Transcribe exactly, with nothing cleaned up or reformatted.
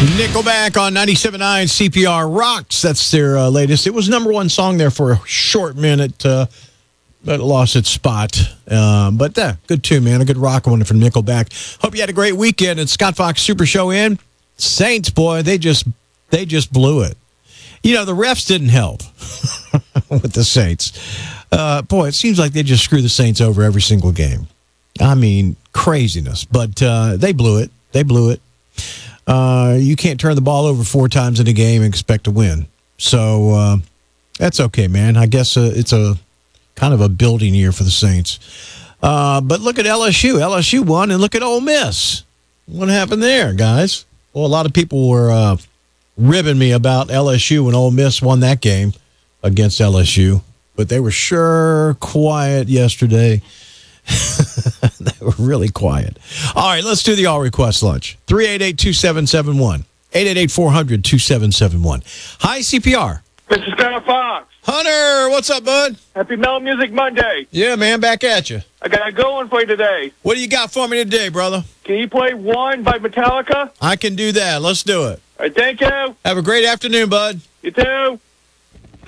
Nickelback on ninety-seven point nine C P R Rocks. That's their uh, latest. It was number one song there for a short minute, uh, but it lost its spot. Uh, but uh, good tune, man. A good rock one from Nickelback. Hope you had a great weekend. It's Scott Fox Super Show in. Saints, boy, they just they just blew it. You know, the refs didn't help with the Saints. Uh, boy, it seems like they just screw the Saints over every single game. I mean, craziness. But uh, they blew it. They blew it. Uh, you can't turn the ball over four times in a game and expect to win. So uh, that's okay, man. I guess uh, it's a kind of a building year for the Saints. Uh, but look at L S U. L S U won, and look at Ole Miss. What happened there, guys? Well, a lot of people were uh, ribbing me about L S U when Ole Miss won that game against L S U, but they were sure quiet yesterday. They were really quiet. All right, let's do the All Request Lunch. three eight eight, two seven seven one. eight eight eight, four hundred, two seven seven one. Hi, C P R. Mister Scott Fox. Hunter, what's up, bud? Happy Metal Music Monday. Yeah, man, back at you. I got a good one for you today. What do you got for me today, brother? Can you play One by Metallica? I can do that. Let's do it. All right, thank you. Have a great afternoon, bud. You too.